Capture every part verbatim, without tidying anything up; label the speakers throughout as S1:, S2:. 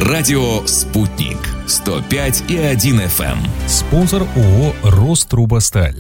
S1: Радио «Спутник». сто пять и один эф эм.
S2: Спонсор ООО «Рострубосталь».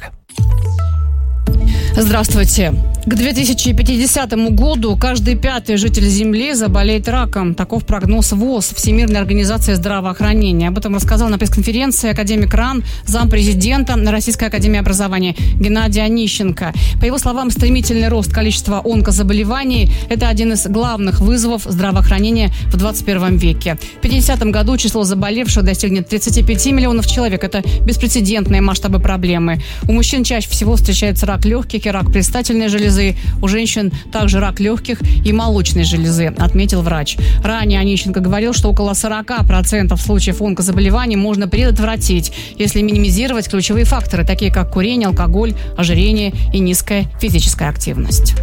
S3: Здравствуйте. К две тысячи пятидесятому году каждый пятый житель Земли заболеет раком. Таков прогноз ВОЗ, Всемирной организации здравоохранения. Об этом рассказал на пресс-конференции академик РАН, зампрезидента Российской академии образования Геннадий Онищенко. По его словам, стремительный рост количества онкозаболеваний – это один из главных вызовов здравоохранения в двадцать первом веке. В пятидесятом году число заболевших достигнет тридцати пяти миллионов человек. Это беспрецедентные масштабы проблемы. У мужчин чаще всего встречается рак легких и рак предстательной железы. У женщин также рак легких и молочной железы, отметил врач. Ранее Онищенко говорил, что около сорок процентов случаев онкозаболеваний можно предотвратить, если минимизировать ключевые факторы, такие как курение, алкоголь, ожирение и низкая физическая активность.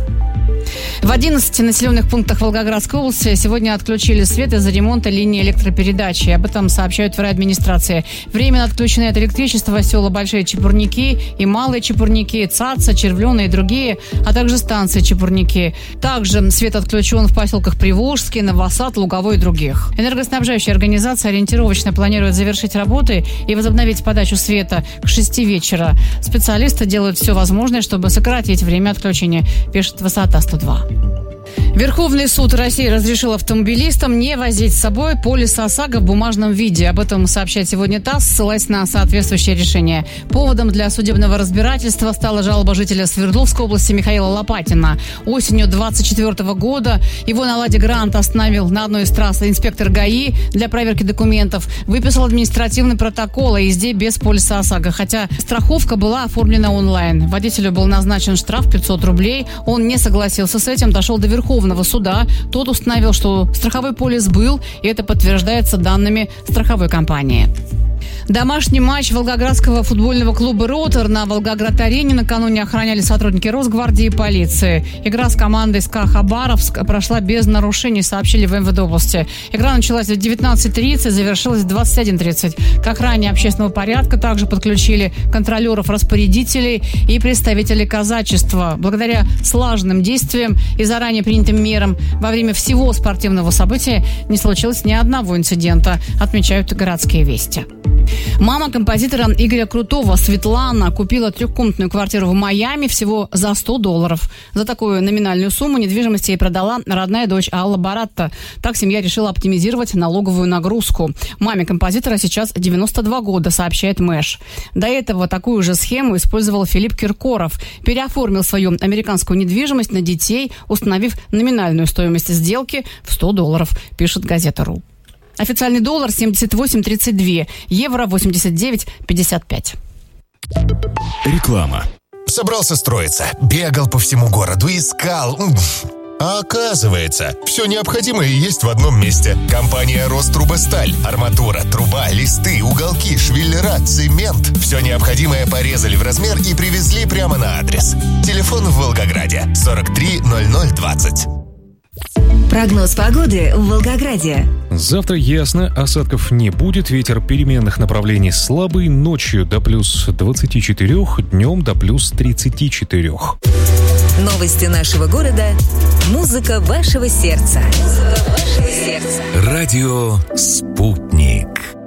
S3: В одиннадцати населенных пунктах Волгоградской области сегодня отключили свет из-за ремонта линии электропередачи. Об этом сообщают в райадминистрации. Временно отключены от электричества села Большие Чепурники и Малые Чепурники, Цаца, Червленые и другие, а также станции Чепурники. Также свет отключен в поселках Приволжский, Новосад, Луговой и других. Энергоснабжающая организация ориентировочно планирует завершить работы и возобновить подачу света к шести вечера. Специалисты делают все возможное, чтобы сократить время отключения, пишет Высота сто два. Верховный суд России разрешил автомобилистам не возить с собой полис ОСАГО в бумажном виде. Об этом сообщает сегодня ТАСС, ссылаясь на соответствующее решение. Поводом для судебного разбирательства стала жалоба жителя Свердловской области Михаила Лопатина. Осенью двадцать четвёртого года его на «Ладе Грант» остановил на одной из трасс инспектор ГАИ для проверки документов. Выписал административный протокол о езде без полиса ОСАГО, хотя страховка была оформлена онлайн. Водителю был назначен штраф пятьсот рублей. Он не согласился с этим, дошел до Верховного суда. Тот установил, что страховой полис был, и это подтверждается данными страховой компании. Домашний матч волгоградского футбольного клуба «Ротор» на Волгоград-арене накануне охраняли сотрудники Росгвардии и полиции. Игра с командой СКА Хабаровск прошла без нарушений, сообщили в МВД области. Игра началась в девятнадцать тридцать, завершилась в двадцать один тридцать. К охране общественного порядка также подключили контролеров-распорядителей и представителей казачества. Благодаря слаженным действиям и заранее принятым мерам во время всего спортивного события не случилось ни одного инцидента, отмечают городские вести. Мама композитора Игоря Крутого, Светлана, купила трехкомнатную квартиру в Майами всего за сто долларов. За такую номинальную сумму недвижимость ей продала родная дочь Алла Баратта. Так семья решила оптимизировать налоговую нагрузку. Маме композитора сейчас девяносто два года, сообщает Мэш. До этого такую же схему использовал Филипп Киркоров. Переоформил свою американскую недвижимость на детей, установив номинальную стоимость сделки в сто долларов, пишет газета.ру. Официальный доллар семьдесят восемь тридцать два, евро восемьдесят девять пятьдесят пять.
S1: Реклама.
S4: Собрался строиться, бегал по всему городу, искал. А оказывается, все необходимое есть в одном месте. Компания «Рострубосталь». Арматура, труба, листы, уголки, швеллера, цемент. Все необходимое порезали в размер и привезли прямо на адрес. Телефон в Волгограде сорок три ноль ноль двадцать.
S5: Прогноз погоды в Волгограде.
S2: Завтра ясно, осадков не будет, ветер переменных направлений слабый, ночью до плюс двадцати четырёх, днем до плюс тридцати четырёх.
S5: Новости нашего города. Музыка вашего сердца. Музыка вашего сердца.
S1: Радио «Спутник».